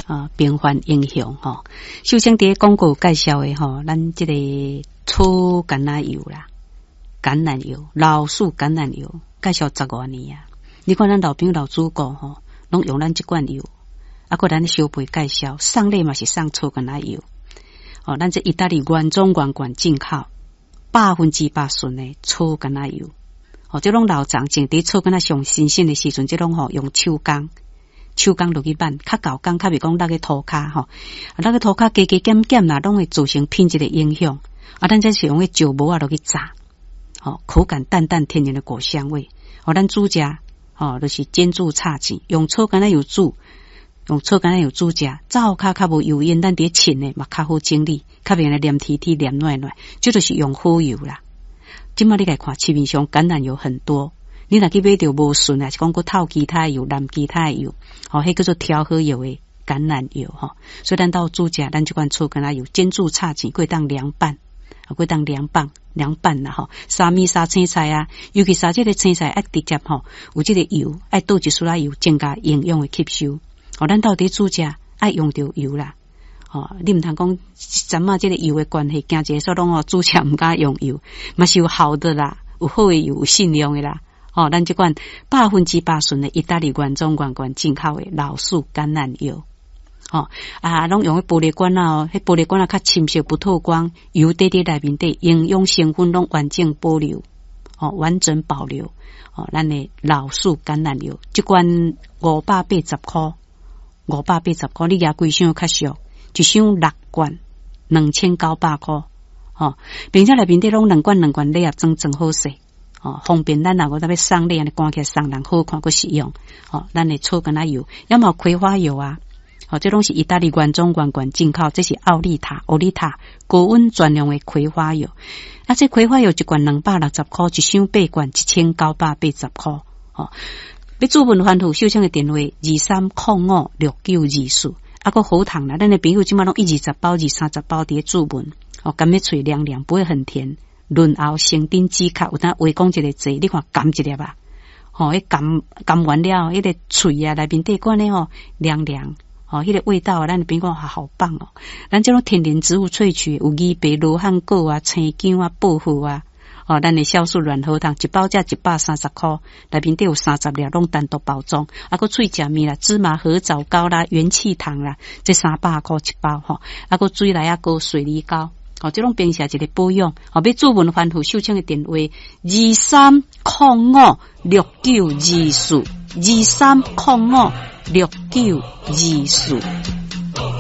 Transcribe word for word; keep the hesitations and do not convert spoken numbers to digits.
啊，平凡英雄吼。首先第一广告介绍的吼，咱这个粗橄榄油啦，橄榄油、老树橄榄油，介绍十多年啊。你看咱老朋友老主顾吼，拢用咱这罐油，啊，个咱小辈介绍，上类嘛是上粗橄榄油。哦，咱这意大利原装原罐进口，百分之百纯的粗橄榄油。哦，这种老长种伫粗橄榄上新鲜的时阵，这种吼用手工。手工落去拌，较厚工，较袂讲那个涂骹吼，啊，那个涂骹加加减减啦，拢会造成品质的影响。啊，咱这是用个石磨啊落去炸，哦，口感淡淡天然的果香味。哦，咱煮食，哦，就是煎煮炒钱，用粗橄榄油煮，用粗橄榄油煮食，灶骹较无油烟，咱伫浸的嘛较好整理，较袂来黏贴贴、黏软软，这就是用好油啦。今麦你来看市面上橄榄油很多。你若去买到无顺啊，是讲个透其他油、淋其他油，哦，迄叫做调和油的橄榄油吼。所以咱到煮食，咱就管粗橄榄油煎煮炒钱，可以当凉拌，啊，可以当凉拌凉拌啦吼。沙米沙青菜啊，尤其沙这个青菜爱直接吼，有这个油爱倒一丝仔油，增加营养的吸收。哦，咱到底煮食爱用到油啦。哦，你唔通讲咱啊这个油的关系，惊一个说拢哦煮食唔敢用油，嘛是有好的啦，有好的油，有信用的啦。哦，咱这款百分之百纯的意大利原装原罐进口的老树橄榄油，哦啊，拢用个玻璃罐啊，哦，迄玻璃罐啊较深色不透光，油滴滴内面底营养成分拢完整保留，哦，完整保留，哦，咱的老树橄榄油，这罐五百八十块，五百八十块，你拿几箱较俗，一箱六罐，两千九百块，哦，并且内面底拢两罐两罐粒啊，装装好势。哦，方便咱若个特别送礼安尼赶起来送人好看个使用。哦，咱的粗橄榄油，要么葵花油啊。哦，这拢是意大利原装原罐进口，这是奥利塔、奥利塔高温专用的葵花油。啊，这葵花油一罐两百六十块，一箱八罐一千九百八十块。哦，要注文番户首先的电话二三零五六九二四，啊个好糖啦，咱的朋友即马拢一二十包、二三十包伫注文。哦，甘咩脆凉凉，不会很甜。润喉生丁止咳，有当话讲一个字，你看含一粒吧，吼，迄含含完了，迄个喙啊内面底管咧吼凉凉，吼，迄个味道啊，咱边讲好棒哦。咱这种天然植物萃取，有枇杷、罗汉果啊、青姜啊、薄荷啊，哦，咱的酵素软核糖一包价一百三十块，内面底有三十粒，拢单独包装，啊个脆食面啦、芝麻合枣糕啦、元气糖啦，这三百块一包吼，啊个水来啊个水梨膏。哦，这种平时一个保养，哦，要注文番户首请的电话二三零五六九二四，二三零五六九二四。